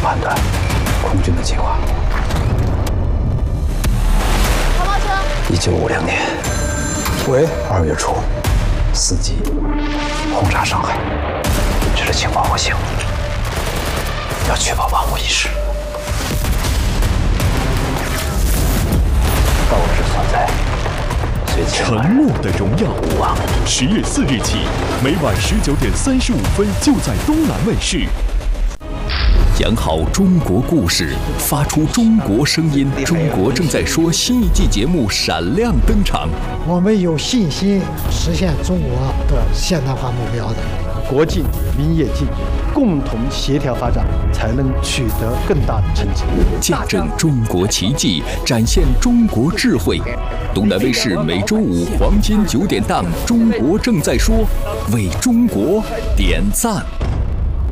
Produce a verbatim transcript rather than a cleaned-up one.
判断空军的计划。 跑跑车。 一九五零年，喂，二月初，四级轰炸上海，这是情报核心，要确保万无一失。斗志所在，虽沉默的荣耀。十月四日起，每晚十九点三十五分就在东南卫视。讲好中国故事，发出中国声音。中国正在说新一季节目闪亮登场。 我们有信心实现中国的现代化目标的。 国进民也进，共同协调发展，才能取得更大的成绩。 见证中国奇迹，展现中国智慧。东南卫视每周五黄金九点档《中国正在说》，为中国点赞。